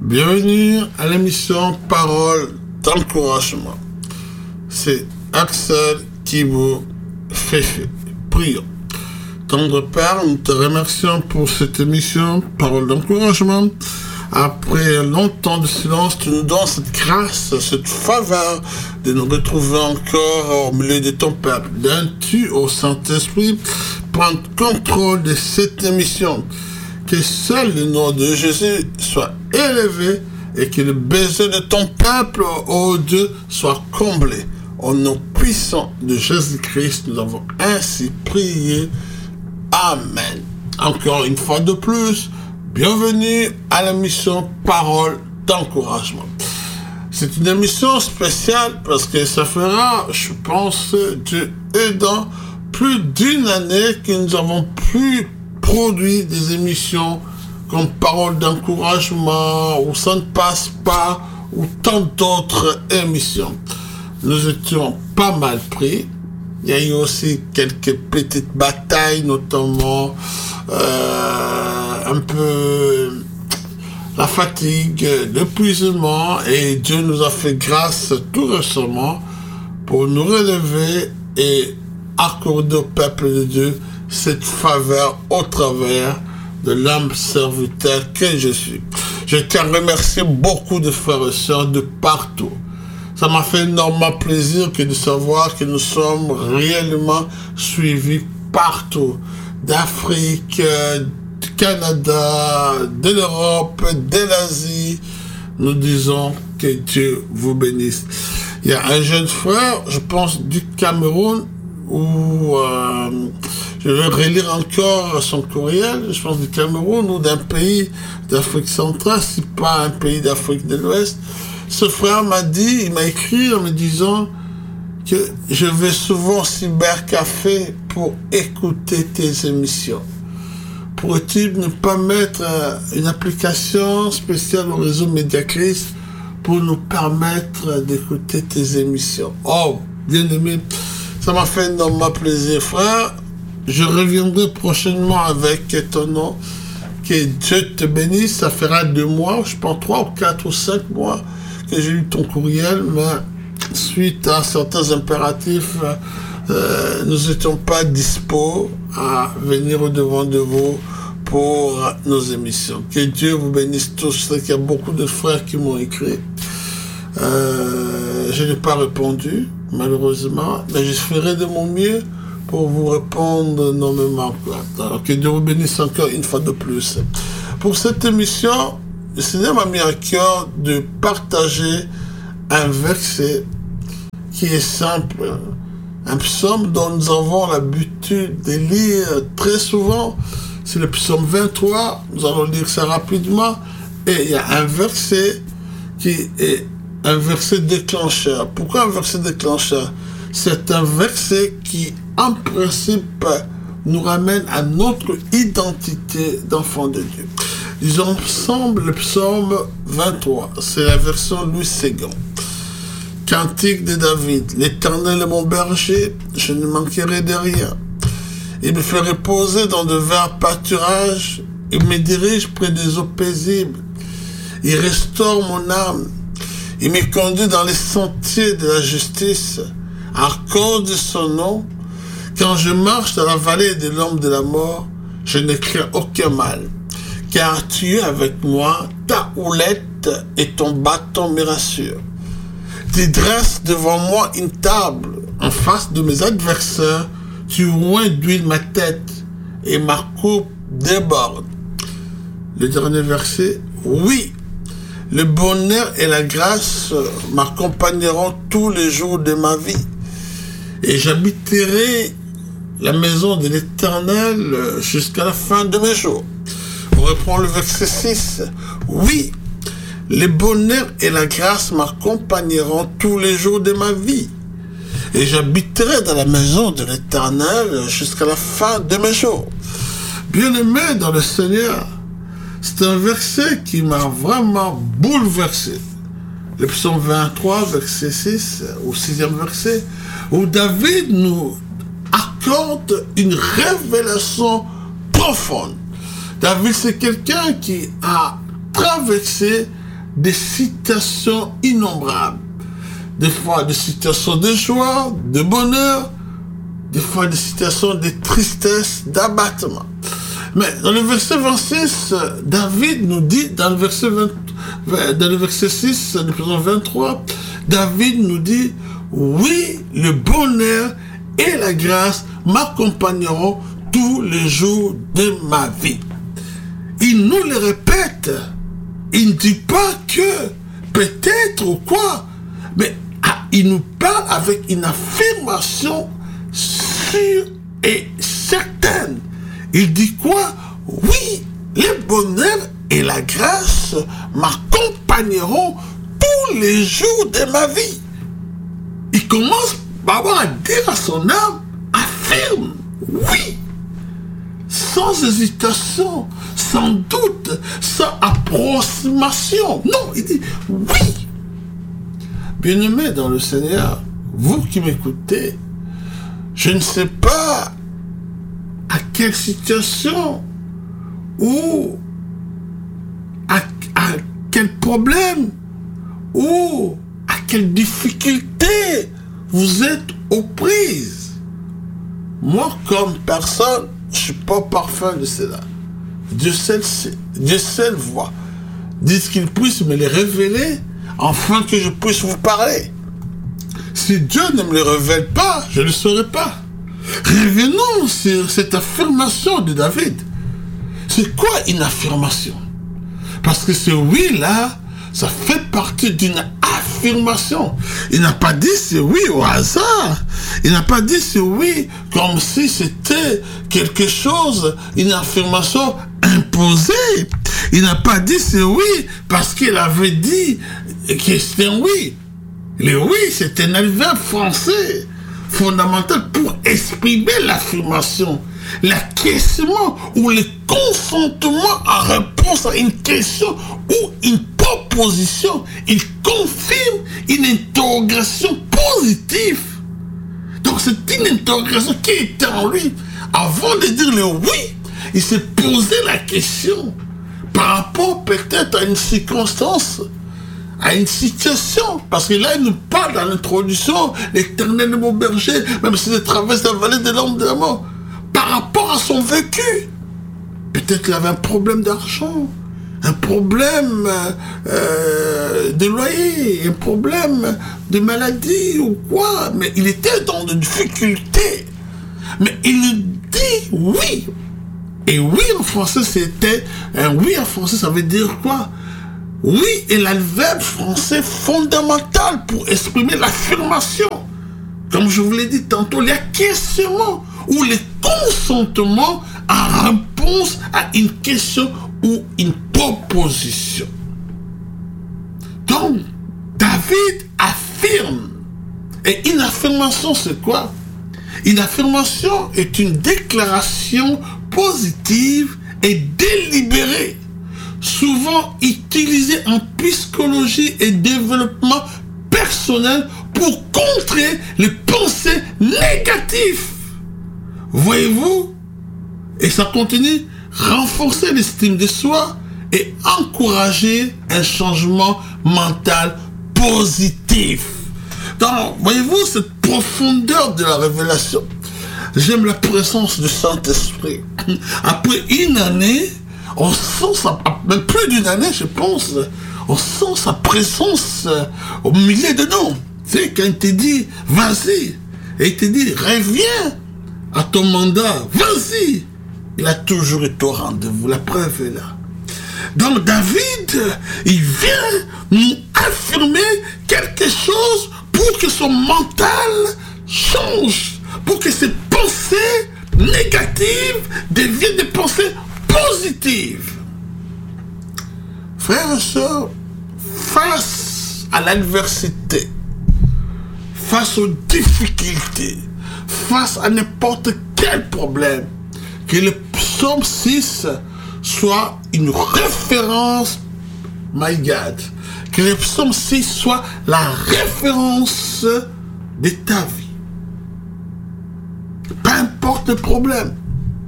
Bienvenue à l'émission Parole d'encouragement. C'est Axel qui vous fait prier. Tendre Père, nous te remercions pour cette émission Parole d'encouragement. Après longtemps de silence, tu nous donnes cette grâce, cette faveur de nous retrouver encore au milieu de ton peuple. Donnes-tu au Saint-Esprit prendre contrôle de cette émission. Que seul le nom de Jésus soit élevé et que le besoin de ton peuple, ô Dieu, soit comblé. Au nom puissant de Jésus-Christ, nous avons ainsi prié. Amen. Encore une fois de plus, bienvenue à l'émission Parole d'encouragement. C'est une émission spéciale parce que ça fera, je pense, Dieu aidant, plus d'une année que nous avons pu produire des émissions comme Parole d'encouragement, ou Ça ne passe pas, ou tant d'autres émissions. Nous étions pas mal pris. Il y a eu aussi quelques petites batailles, notamment un peu la fatigue, l'épuisement, et Dieu nous a fait grâce tout récemment pour nous relever et accorder au peuple de Dieu cette faveur au travers de l'âme serviteur que je suis. Je tiens à remercier beaucoup de frères et sœurs de partout. Ça m'a fait énormément plaisir que de savoir que nous sommes réellement suivis partout. D'Afrique, du Canada, de l'Europe, de l'Asie. Nous disons que Dieu vous bénisse. Il y a un jeune frère, je pense du Cameroun, où je vais relire encore son courriel, je pense du Cameroun ou d'un pays d'Afrique centrale, si pas un pays d'Afrique de l'Ouest. Ce frère m'a dit, il m'a écrit en me disant que je vais souvent au cybercafé pour écouter tes émissions. Pourrais-tu ne pas mettre une application spéciale au réseau Mediacris pour nous permettre d'écouter tes émissions? Oh, bien aimé, ça m'a fait énormément plaisir, frère. Je reviendrai prochainement avec ton nom. Que Dieu te bénisse. Ça fera 2 mois, je pense 3 ou 4 ou 5 mois que j'ai eu ton courriel, mais suite à certains impératifs, nous n'étions pas dispo à venir au-devant de vous pour nos émissions. Que Dieu vous bénisse tous. Je sais qu'il y a beaucoup de frères qui m'ont écrit. Je n'ai pas répondu, malheureusement, mais je ferai de mon mieux pour vous répondre énormément. Alors que Dieu vous bénisse encore une fois de plus. Pour cette émission, le Seigneur m'a mis à cœur de partager un verset qui est simple, un psaume dont nous avons l'habitude de lire très souvent. C'est le psaume 23, nous allons lire ça rapidement, et il y a un verset qui est un verset déclencheur. Pourquoi un verset déclencheur? C'est un verset qui, en principe, nous ramène à notre identité d'enfant de Dieu. Disons ensemble le psaume 23, c'est la version Louis Séguin. Cantique de David, l'Éternel est mon berger, je ne manquerai de rien. Il me fait reposer dans de verts pâturages, il me dirige près des eaux paisibles, il restaure mon âme, il me conduit dans les sentiers de la justice, à cause de son nom. Quand je marche dans la vallée de l'ombre de la mort, je ne crains aucun mal, car tu es avec moi, ta houlette et ton bâton me rassurent. Tu dresses devant moi une table en face de mes adversaires, tu oins d'huile ma tête et ma coupe déborde. Le dernier verset, oui, le bonheur et la grâce m'accompagneront tous les jours de ma vie, et j'habiterai la maison de l'Éternel jusqu'à la fin de mes jours. On reprend le verset 6. Oui, le bonheur et la grâce m'accompagneront tous les jours de ma vie, et j'habiterai dans la maison de l'Éternel jusqu'à la fin de mes jours. Bien-aimé dans le Seigneur, c'est un verset qui m'a vraiment bouleversé. Le psaume 23, verset 6, au 6e verset, où David nous accorde une révélation profonde. David, c'est quelqu'un qui a traversé des situations innombrables. Des fois des situations de joie, de bonheur, des fois des situations de tristesse, d'abattement. Mais dans le verset 26, David nous dit, dans le verset 6, du verset 23, David nous dit, oui, le bonheur et la grâce m'accompagneront tous les jours de ma vie. Il nous le répète. Il ne dit pas que, peut-être ou quoi, mais il nous parle avec une affirmation sûre et certaine. Il dit quoi? Oui, le bonheur et la grâce m'accompagneront tous les jours de ma vie. Il commence par avoir à dire à son âme, affirme, oui, sans hésitation, sans doute, sans approximation. Non, il dit oui. Bien-aimés dans le Seigneur, vous qui m'écoutez, je ne sais pas à quelle situation ou à quel problème ou à quelle difficulté vous êtes aux prises. Moi, comme personne, je ne suis pas parfait de cela. Dieu seul voit. Dit qu'il puisse me les révéler afin que je puisse vous parler. Si Dieu ne me le révèle pas, je ne le saurai pas. Revenons sur cette affirmation de David. C'est quoi une affirmation? Parce que ce oui-là, ça fait partie d'une affirmation. Il n'a pas dit ce oui au hasard. Il n'a pas dit ce oui comme si c'était quelque chose, une affirmation imposée. Il n'a pas dit ce oui parce qu'il avait dit que c'était un oui. Le oui, c'est un adverbe français fondamental pour exprimer l'affirmation, l'acquiescement ou le consentement en réponse à une question ou une proposition. Il confirme une interrogation positive. Donc c'est une interrogation qui était en lui. Avant de dire le oui, il s'est posé la question par rapport peut-être à une circonstance, à une situation. Parce que là, il nous parle dans l'introduction, l'Éternel est mon berger, même si je traverse la vallée de l'ombre de la mort. Par rapport à son vécu, peut-être qu'il avait un problème d'argent, un problème de loyer, un problème de maladie ou quoi. Mais il était dans des difficultés. Mais il dit oui. Et oui en français, c'était... Un oui en français, ça veut dire quoi? Oui est l'adverbe français fondamental pour exprimer l'affirmation. Comme je vous l'ai dit tantôt, l'acquiescement ou le consentement en réponse à une question ou une proposition. Donc, David affirme. Et une affirmation, c'est quoi? Une affirmation est une déclaration positive et délibérée, souvent utilisée en psychologie et développement personnel pour contrer les pensées négatives. Voyez-vous? Et ça continue, renforcer l'estime de soi et encourager un changement mental positif. Donc, voyez-vous cette profondeur de la révélation? J'aime la présence du Saint-Esprit. Après une année, on sent sa, même plus d'une année, je pense, on sent sa présence au milieu de nous. Tu sais, quand il te dit, vas-y, et il te dit, reviens à ton mandat, vas-y. Il a toujours été au rendez-vous, la preuve est là. Donc David, il vient nous affirmer quelque chose pour que son mental change, pour que ses pensées négatives deviennent des pensées positives. Frères et sœurs, face à l'adversité, face aux difficultés, face à n'importe quel problème, que le psaume 6 soit une référence, my God, que le psaume 6 soit la référence de ta vie. Peu importe le problème.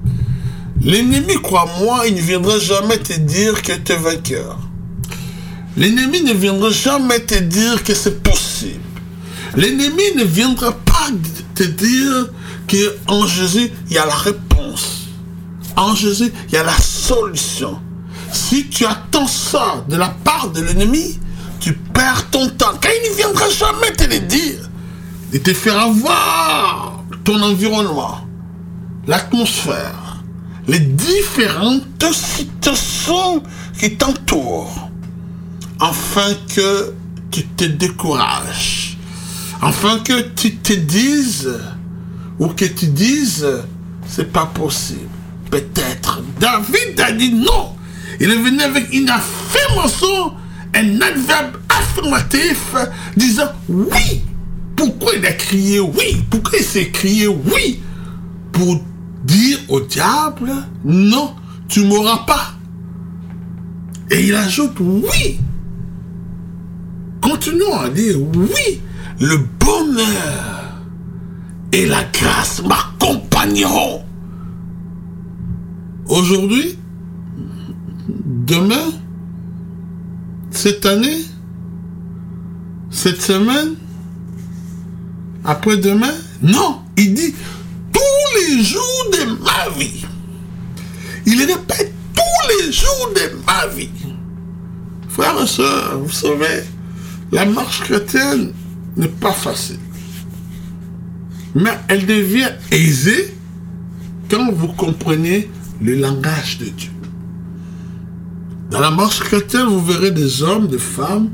L'ennemi, crois-moi, il ne viendra jamais te dire que tu es vainqueur. L'ennemi ne viendra jamais te dire que c'est possible. L'ennemi ne viendra pas te dire qu'en Jésus, il y a la réponse. En Jésus, il y a la solution. Si tu attends ça de la part de l'ennemi, tu perds ton temps. Car il ne viendra jamais te le dire. Il te fera voir ton environnement, l'atmosphère, les différentes situations qui t'entourent, afin que tu te décourages, afin que tu te dises, ou que tu dises, c'est pas possible. Peut-être. David a dit non. Il est venu avec une affirmation, un adverbe affirmatif, disant oui. Pourquoi il a crié oui? Pourquoi il s'est crié oui? Pour dire au diable, non, tu m'auras pas. Et il ajoute oui. Continuons à dire oui. Le bonheur et la grâce m'accompagneront. Aujourd'hui, demain, cette année, cette semaine, après-demain, non, il dit tous les jours de ma vie. Il répète tous les jours de ma vie. Frères et sœurs, vous savez, la marche chrétienne n'est pas facile. Mais elle devient aisée quand vous comprenez le langage de Dieu. Dans la marche chrétienne, vous verrez des hommes, des femmes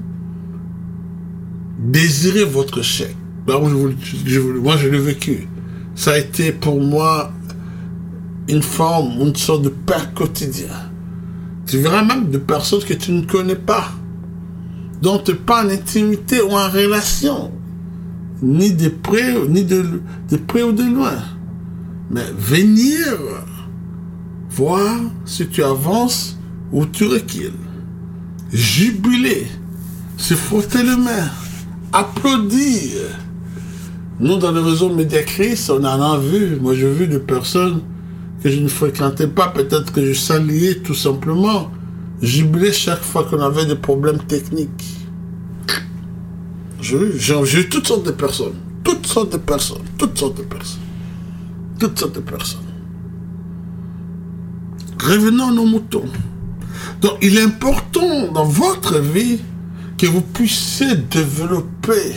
désirer votre chèque. Moi, je l'ai vécu. Ça a été pour moi une sorte de pain quotidien. Tu verras même des personnes que tu ne connais pas, dont tu n'es pas en intimité ou en relation, ni de près, ni de près ou de loin. Mais venir voir si tu avances ou tu recules, jubiler, se frotter les mains, applaudir. Nous, dans le réseau Médiacris, on en a vu. Moi, j'ai vu des personnes que je ne fréquentais pas, peut-être que je saluais tout simplement, jubiler chaque fois qu'on avait des problèmes techniques. J'ai eu toutes sortes de personnes. Toutes sortes de personnes. Revenons à nos moutons. Donc, il est important dans votre vie que vous puissiez développer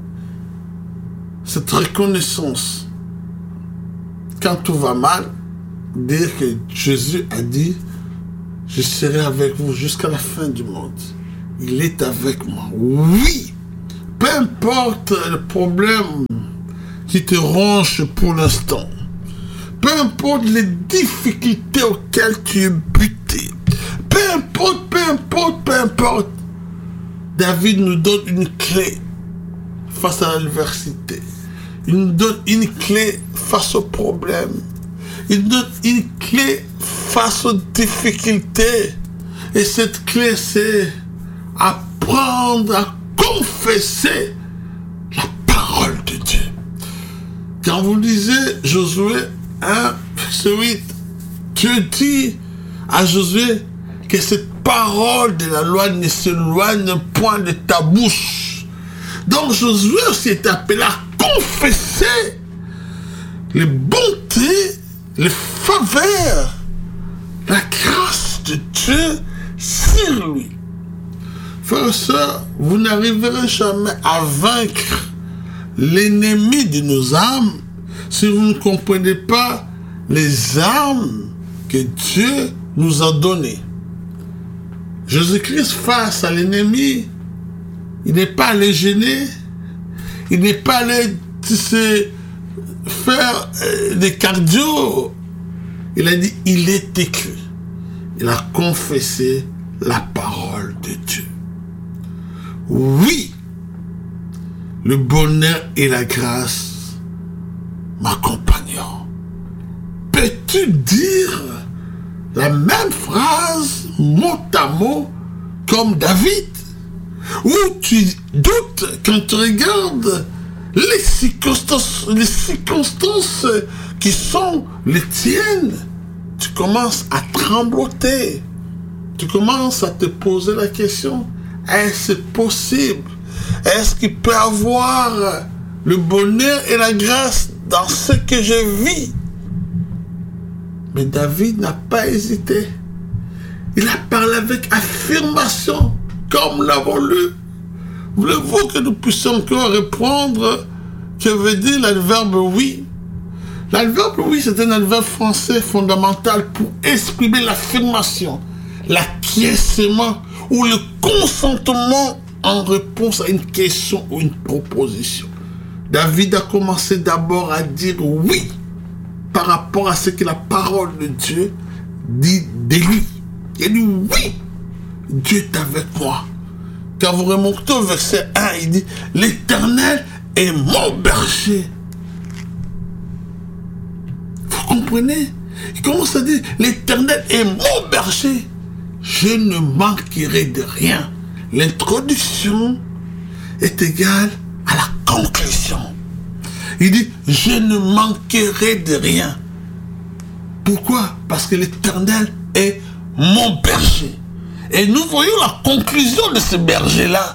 cette reconnaissance. Quand tout va mal, dire que Jésus a dit, je serai avec vous jusqu'à la fin du monde. Il est avec moi. Oui, peu importe le problème qui te ronge pour l'instant, peu importe les difficultés auxquelles tu es buté, peu importe, David nous donne une clé face à l'adversité. Il nous donne une clé face aux problèmes. Il nous donne une clé face aux difficultés. Et cette clé, c'est apprendre à confesser la parole de Dieu. Quand vous lisez Josué 1, verset 8, Dieu dit à Josué que cette parole de la loi ne s'éloigne point de ta bouche. Donc Josué s'est appelé à confesser les bontés, les faveurs, la grâce de Dieu sur lui. Frères et sœurs, vous n'arriverez jamais à vaincre l'ennemi de nos âmes si vous ne comprenez pas les armes que Dieu nous a données. Jésus-Christ face à l'ennemi, il n'est pas allé gêner, il n'est pas allé faire des cardio. Il a dit, il est écrit. Il a confessé la parole de Dieu. Oui, le bonheur et la grâce m'accompagneront. Peux-tu dire la même phrase mot à mot comme David? Ou tu doutes quand tu regardes les circonstances qui sont les tiennes? Tu commences à trembloter. Tu commences à te poser la question, est-ce possible? Est-ce qu'il peut avoir le bonheur et la grâce dans ce que je vis? Mais David n'a pas hésité. Il a parlé avec affirmation, comme nous l'avons lu. Voulez-vous que nous puissions encore répondre que veut dire l'adverbe oui? L'adverbe oui, c'est un adverbe français fondamental pour exprimer l'affirmation, l'acquiescement ou le consentement en réponse à une question ou une proposition. David a commencé d'abord à dire oui par rapport à ce que la parole de Dieu dit de lui. Il dit oui, Dieu est avec moi. Quand vous remontez au verset 1, il dit l'Éternel est mon berger. Vous comprenez? Il commence à dire l'Éternel est mon berger. Je ne manquerai de rien. L'introduction est égale à la conclusion. Il dit je ne manquerai de rien. Pourquoi? Parce que l'Éternel est mon berger. Et nous voyons la conclusion de ce berger-là.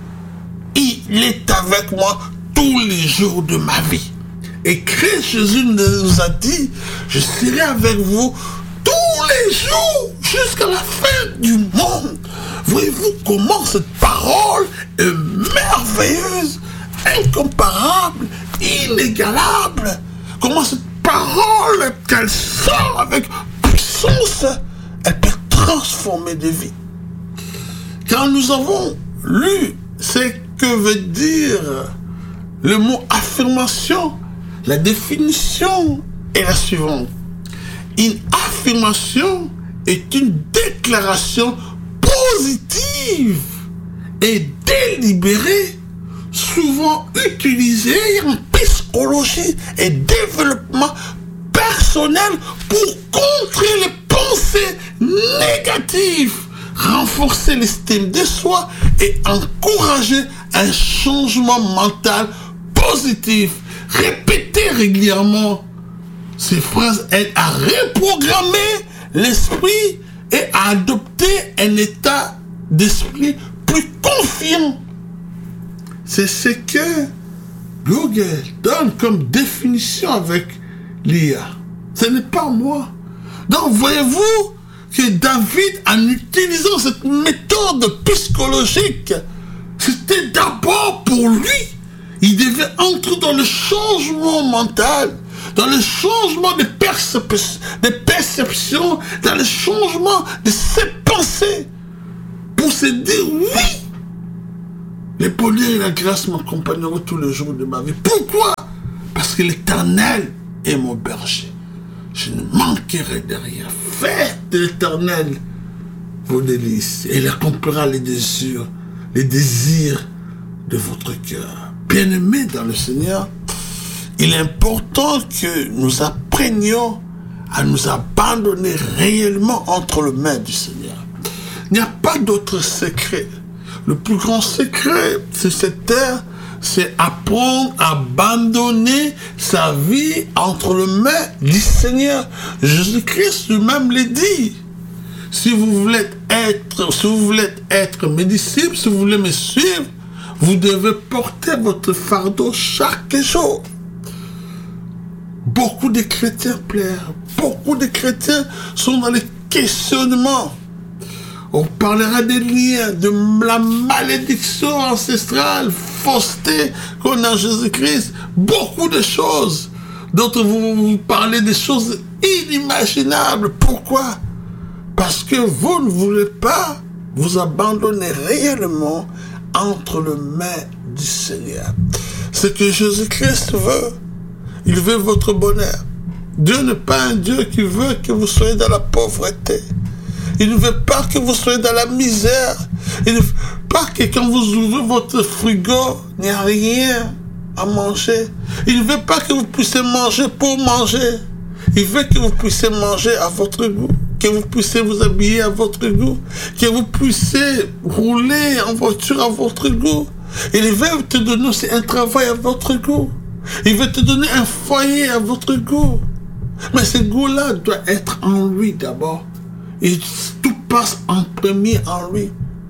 Il est avec moi tous les jours de ma vie. Et Christ Jésus nous a dit, je serai avec vous tous les jours jusqu'à la fin du monde. Voyez-vous comment cette parole est merveilleuse, incomparable, inégalable. Comment cette parole, qu'elle sort avec puissance, elle peut transformer des vies. Quand nous avons lu ce que veut dire le mot affirmation, la définition est la suivante. Une affirmation est une déclaration positive et délibérée, souvent utilisée en psychologie et développement personnel pour contrer les pensées négatives, renforcer l'estime de soi et encourager un changement mental positif. Répéter régulièrement ces phrases aident à reprogrammer l'esprit et à adopter un état d'esprit plus confiant. C'est ce que Google donne comme définition avec l'IA. Ce n'est pas moi. Donc voyez-vous que David, en utilisant cette méthode psychologique, c'était d'abord pour lui. Il devait entrer dans le changement mental, dans le changement de perception, dans le changement de ses pensées, pour se dire oui. Le bonheur et la grâce m'accompagneront tous les jours de ma vie. Pourquoi? Parce que l'Éternel est mon berger. Je ne manquerai de rien. Faites de l'Éternel vos délices et il accomplira les désirs de votre cœur. Bien-aimés dans le Seigneur, il est important que nous apprenions à nous abandonner réellement entre les mains du Seigneur. Il n'y a pas d'autre secret. Le plus grand secret sur cette terre, c'est apprendre à abandonner sa vie entre les mains du Seigneur. Jésus-Christ lui-même l'a dit. Si vous voulez être mes disciples, si vous voulez me suivre, vous devez porter votre fardeau chaque jour. Beaucoup de chrétiens pleurent. Beaucoup de chrétiens sont dans les questionnements. On parlera des liens, de la malédiction ancestrale, fausseté qu'on a en Jésus-Christ. Beaucoup de choses. D'autres vous parlez des choses inimaginables. Pourquoi? Parce que vous ne voulez pas vous abandonner réellement entre les mains du Seigneur. Ce que Jésus-Christ veut, il veut votre bonheur. Dieu n'est pas un Dieu qui veut que vous soyez dans la pauvreté. Il ne veut pas que vous soyez dans la misère. Il ne veut pas que quand vous ouvrez votre frigo, il n'y a rien à manger. Il ne veut pas que vous puissiez manger pour manger. Il veut que vous puissiez manger à votre goût, que vous puissiez vous habiller à votre goût, que vous puissiez rouler en voiture à votre goût. Il veut te donner aussi un travail à votre goût. Il veut te donner un foyer à votre goût. Mais ce goût-là doit être en lui d'abord. Et tout passe en premier en lui.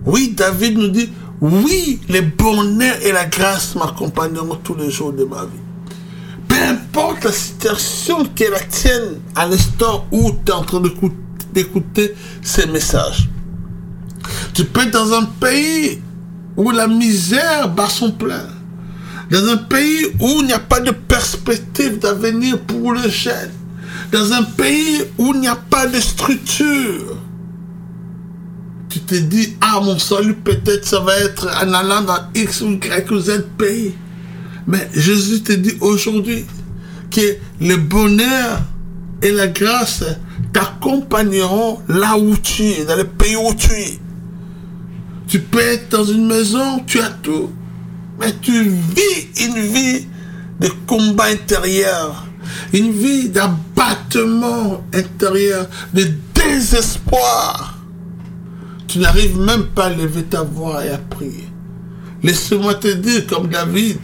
Oui, David nous dit, oui, les bonheurs et la grâce m'accompagneront tous les jours de ma vie. Peu importe la situation qui est la tienne à l'instant où tu es en train d'écouter ces messages. Tu peux être dans un pays où la misère bat son plein. Dans un pays où il n'y a pas de perspective d'avenir pour le jeune. Dans un pays où il n'y a pas de structure. Tu te dis, ah, mon salut, peut-être ça va être en allant dans X ou Y ou Z pays. Mais Jésus te dit aujourd'hui que le bonheur et la grâce t'accompagneront là où tu es, dans le pays où tu es. Tu peux être dans une maison, tu as tout, mais tu vis une vie de combat intérieur, une vie d'abattement intérieur, de désespoir. Tu n'arrives même pas à lever ta voix et à prier. Laisse-moi te dire comme David,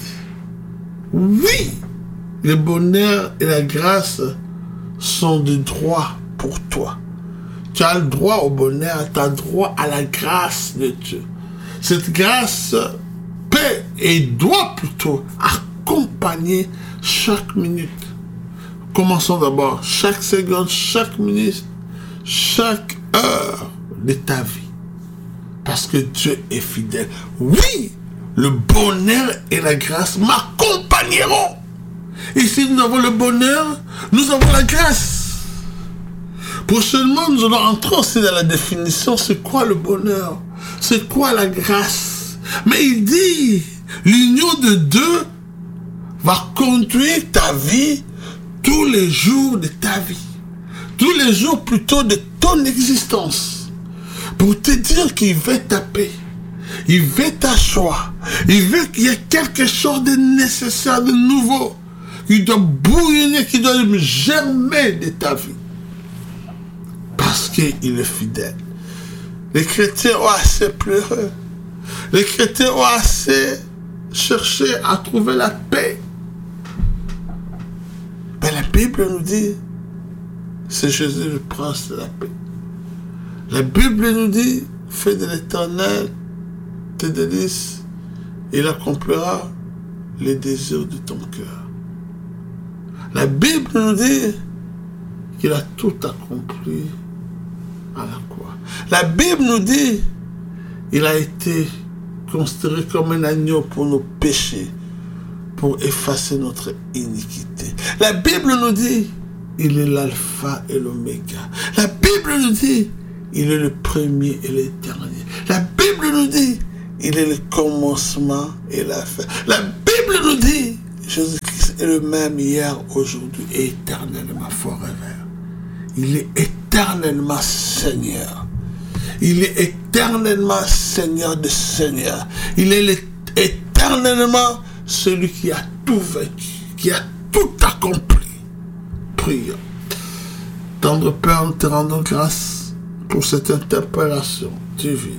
oui, le bonheur et la grâce sont de droit pour toi. Tu as le droit au bonheur, tu as le droit à la grâce de Dieu. Cette grâce peut et doit plutôt accompagner chaque minute. Commençons d'abord chaque seconde, chaque minute, chaque heure de ta vie. Parce que Dieu est fidèle. Oui, le bonheur et la grâce m'accompagneront. Et si nous avons le bonheur, nous avons la grâce. Prochainement, nous allons entrer aussi dans la définition. C'est quoi le bonheur? C'est quoi la grâce? Mais il dit, l'union de deux va conduire ta vie tous les jours de ta vie. Tous les jours plutôt de ton existence. Pour te dire qu'il veut ta paix. Il veut ta joie. Il veut qu'il y ait quelque chose de nécessaire, de nouveau. Qui doit bouillonner, qui doit germer de ta vie. Parce qu'il est fidèle. Les chrétiens ont assez pleuré. Les chrétiens ont assez cherché à trouver la paix. Mais la Bible nous dit, c'est Jésus le prince de la paix. La Bible nous dit, fais de l'Éternel tes délices, il accomplira les désirs de ton cœur. La Bible nous dit qu'il a tout accompli à la croix. La Bible nous dit qu'il a été considéré comme un agneau pour nos péchés, pour effacer notre iniquité. La Bible nous dit il est l'alpha et l'oméga. La Bible nous dit il est le premier et le dernier. La Bible nous dit il est le commencement et la fin. La Bible nous dit Jésus-Christ est le même hier, aujourd'hui et éternellement forever. Il est éternellement Seigneur. Il est éternellement Seigneur de Seigneur. Il est éternellement celui qui a tout vécu, qui a tout accompli. Prions. Tendre Père, nous te rendons grâce pour cette interpellation divine.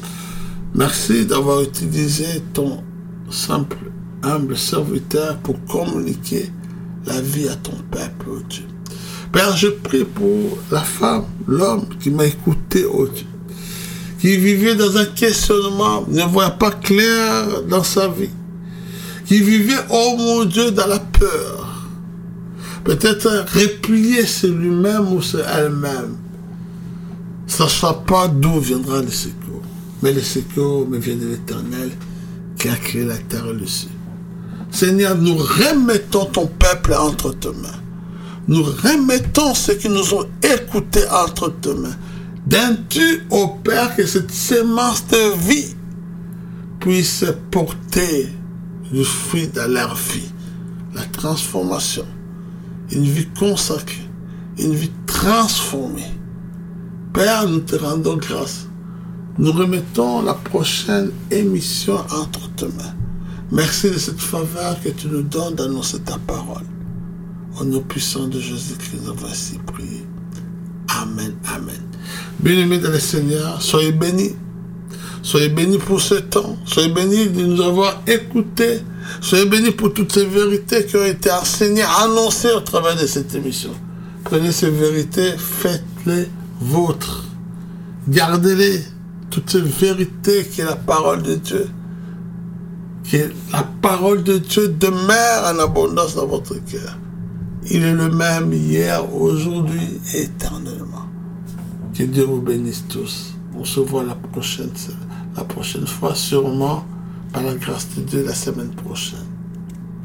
Merci d'avoir utilisé ton simple, humble serviteur pour communiquer la vie à ton peuple, oh Dieu. Père, je prie pour la femme, l'homme qui m'a écouté, oh Dieu, qui vivait dans un questionnement, ne voyait pas clair dans sa vie, qui vivait, oh mon Dieu, dans la peur, peut-être replié sur lui-même ou sur elle-même, sachant pas d'où viendra le secours. Mais le secours me vient de l'Éternel qui a créé la terre et le ciel. Seigneur, nous remettons ton peuple entre tes mains. Nous remettons ceux qui nous ont écoutés entre tes mains. Donnes-tu au Père que cette sémence de vie puisse porter le fruit dans leur vie, la transformation, une vie consacrée, une vie transformée. Père, nous te rendons grâce. Nous remettons la prochaine émission entre tes mains. Merci de cette faveur que tu nous donnes d'annoncer ta parole. Au nom puissant de Jésus-Christ, nous avons ainsi prié. Amen, amen. Bien-aimés dans le Seigneur, soyez bénis. Soyez bénis pour ce temps. Soyez bénis de nous avoir écoutés. Soyez bénis pour toutes ces vérités qui ont été enseignées, annoncées au travers de cette émission. Prenez ces vérités, faites-les vôtres. Gardez-les toutes ces vérités qui est la parole de Dieu, qui est la parole de Dieu demeure en abondance dans votre cœur. Il est le même hier, aujourd'hui et éternellement. Que Dieu vous bénisse tous. On se voit la prochaine fois, sûrement, par la grâce de Dieu, la semaine prochaine.